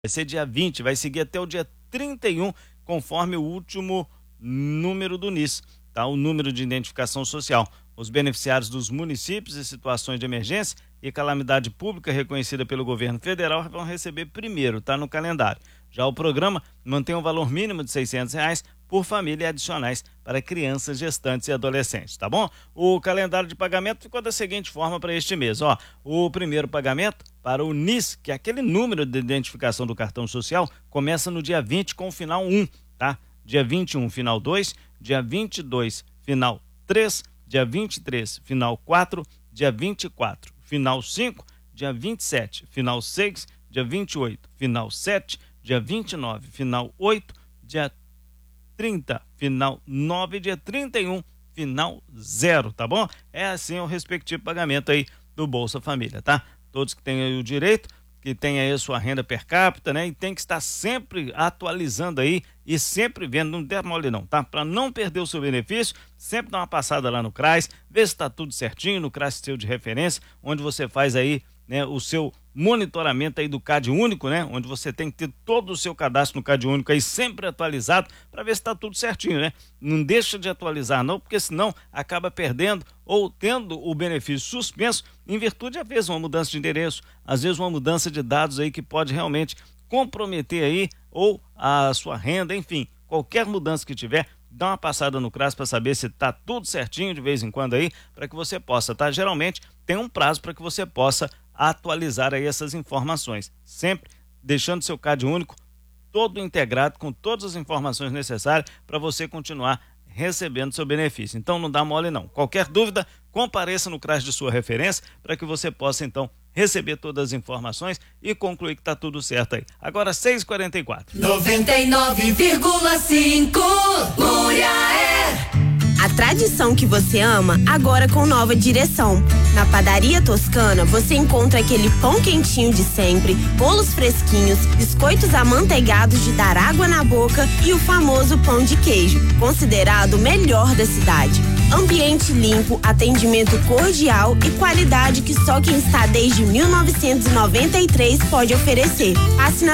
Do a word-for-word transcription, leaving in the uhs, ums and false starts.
Vai ser dia vinte, vai seguir até o dia trinta e um, conforme o último número do N I S, tá? O número de identificação social. Os beneficiários dos municípios em situações de emergência e calamidade pública reconhecida pelo governo federal vão receber primeiro, tá no calendário. Já o programa mantém um valor mínimo de seiscentos reais por família e adicionais para crianças, gestantes e adolescentes, tá bom? O calendário de pagamento ficou da seguinte forma para este mês, ó. O primeiro pagamento para o N I S, que é aquele número de identificação do cartão social, começa no dia vinte com o final um, tá? Dia vinte e um, final dois, dia vinte e dois, final três, dia vinte e três, final quatro, dia vinte e quatro, final cinco, dia vinte e sete, final seis, dia vinte e oito, final sete, dia vinte e nove, final oito, dia trinta, final nove, dia trinta e um, final zero, tá bom? É assim o respectivo pagamento aí do Bolsa Família, tá? Todos que têm aí o direito, que têm aí a sua renda per capita, né? E tem que estar sempre atualizando aí e sempre vendo, não der mole não, tá? Para não perder o seu benefício, sempre dá uma passada lá no CRAS, vê se está tudo certinho, no CRAS seu de referência, onde você faz aí, né, o seu monitoramento aí do CAD único, né? Onde você tem que ter todo o seu cadastro no CAD único aí sempre atualizado para ver se está tudo certinho, né? Não deixa de atualizar não, porque senão acaba perdendo ou tendo o benefício suspenso em virtude, às vezes, uma mudança de endereço, às vezes uma mudança de dados aí que pode realmente comprometer aí ou a sua renda, enfim, qualquer mudança que tiver, dá uma passada no CRAS para saber se está tudo certinho de vez em quando aí, para que você possa, tá? Geralmente tem um prazo para que você possa atualizar aí essas informações, sempre deixando seu CAD único todo integrado com todas as informações necessárias para você continuar recebendo seu benefício. Então não dá mole não. Qualquer dúvida, compareça no CRAS de sua referência para que você possa então receber todas as informações e concluir que está tudo certo aí. Agora seis e quarenta e quatro. noventa e nove vírgula cinco Muriaé. A tradição que você ama, agora com nova direção. Na Padaria Toscana, você encontra aquele pão quentinho de sempre, bolos fresquinhos, biscoitos amanteigados de dar água na boca e o famoso pão de queijo, considerado o melhor da cidade. Ambiente limpo, atendimento cordial e qualidade que só quem está desde mil novecentos e noventa e três pode oferecer. Passe na